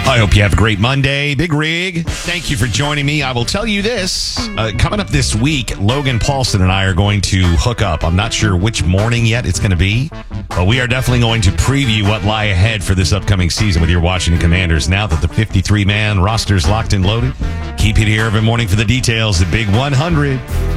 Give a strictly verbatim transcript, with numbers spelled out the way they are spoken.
I hope you have a great Monday. Big Rig, thank you for joining me. I will tell you this. Uh, coming up this week, Logan Paulson and I are going to hook up. I'm not sure which morning yet it's going to be, but we are definitely going to preview what lie ahead for this upcoming season with your Washington Commanders. Now that the fifty-three man roster is locked and loaded, keep it here every morning for the details. The Big one hundred.